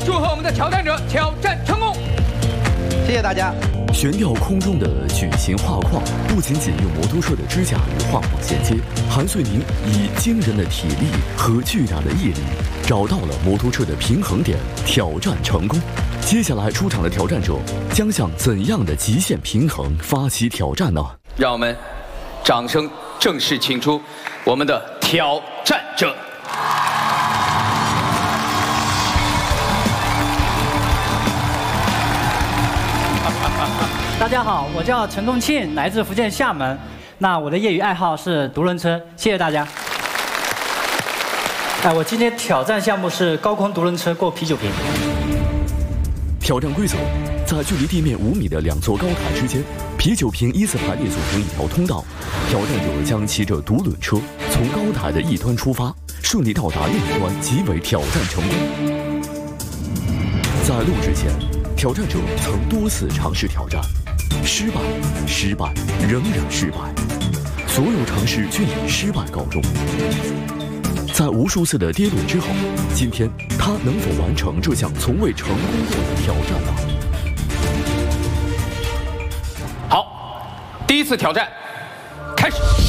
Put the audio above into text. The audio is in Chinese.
祝贺我们的挑战者挑战成功！ 谢谢大家。 悬吊空中的矩形画框，不仅仅用摩托车的支架与画框衔接，韩穗宁以惊人的体力和巨大的毅力，找到了摩托车的平衡点，挑战成功。接下来出场的挑战者将向怎样的极限平衡发起挑战呢？ 让我们掌声正式请出我们的挑战者。 大家好，我叫陈栋庆，来自福建厦门。那我的业余爱好是独轮车，谢谢大家。我今天挑战项目是高空独轮车过啤酒瓶。 挑战规则：在距离地面5米的2座高台之间，啤酒瓶依次排列组成一条通道。挑战者将骑着独轮车从高台的一端出发，顺利到达另一端即为挑战成功。在录制前，挑战者曾多次尝试挑战，失败，仍然失败，所有尝试均以失败告终。在无数次的跌落之后，今天他能否完成这项从未成功过的挑战呢？ 好，第一次挑战开始。